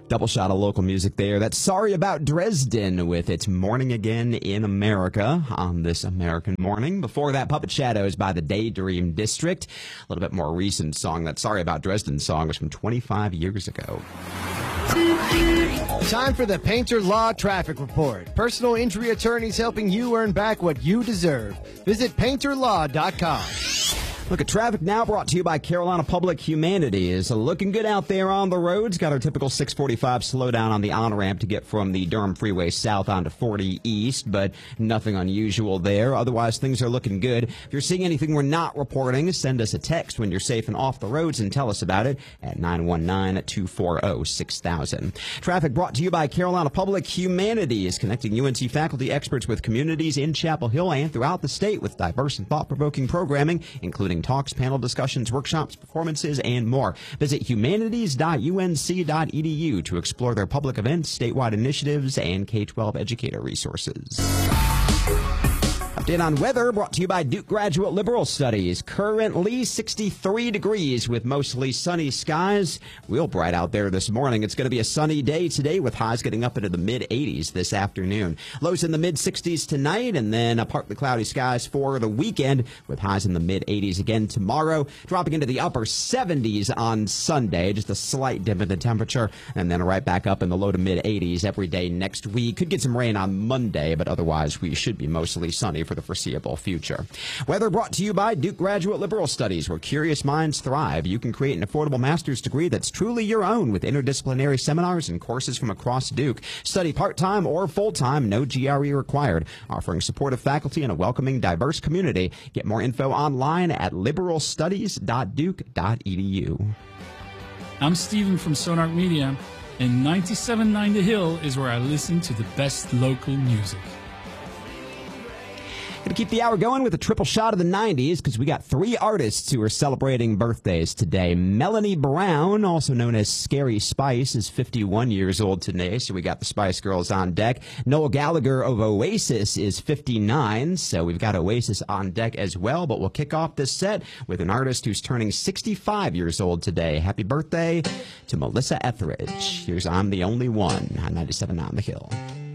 Double shot of local music there. That's Sorry About Dresden with its Morning Again in America on this American morning. Before that, Puppet Shadows by the Daydream District. A little bit more recent song. That Sorry About Dresden song was from 25 years ago. Time for the Painter Law Traffic Report. Personal injury attorneys helping you earn back what you deserve. Visit painterlaw.com. Look at traffic now, brought to you by Carolina Public Humanities. Looking good out there on the roads. Got our typical 645 slowdown on the on-ramp to get from the Durham Freeway south onto 40 east, but nothing unusual there. Otherwise, things are looking good. If you're seeing anything we're not reporting, send us a text when you're safe and off the roads and tell us about it at 919-240-6000. Traffic brought to you by Carolina Public Humanities, connecting UNC faculty experts with communities in Chapel Hill and throughout the state with diverse and thought-provoking programming, including talks, panel discussions, workshops, performances, and more. Visit humanities.unc.edu to explore their public events, statewide initiatives, and K-12 educator resources. Update on weather brought to you by Duke Graduate Liberal Studies. Currently 63 degrees with mostly sunny skies. Real bright out there this morning. It's going to be a sunny day today with highs getting up into the mid-80s this afternoon. Lows in the mid-60s tonight, and then partly cloudy skies for the weekend with highs in the mid-80s again tomorrow. Dropping into the upper 70s on Sunday. Just a slight dip in the temperature, and then right back up in the low to mid-80s every day next week. Could get some rain on Monday, but otherwise we should be mostly sunny for the foreseeable future. Weather brought to you by Duke Graduate Liberal Studies, where curious minds thrive. You can create an affordable master's degree that's truly your own with interdisciplinary seminars and courses from across Duke. Study part-time or full-time, no GRE required. Offering supportive faculty and a welcoming, diverse community. Get more info online at liberalstudies.duke.edu. I'm Steven from Sonark Media, and 97.9 The Hill is where I listen to the best local music. Going to keep the hour going with a triple shot of the 90s because we got three artists who are celebrating birthdays today. Melanie Brown, also known as Scary Spice, is 51 years old today, so we got the Spice Girls on deck. Noel Gallagher of Oasis is 59, so we've got Oasis on deck as well, but we'll kick off this set with an artist who's turning 65 years old today. Happy birthday to Melissa Etheridge. Here's I'm the Only One on 97 on the Hill.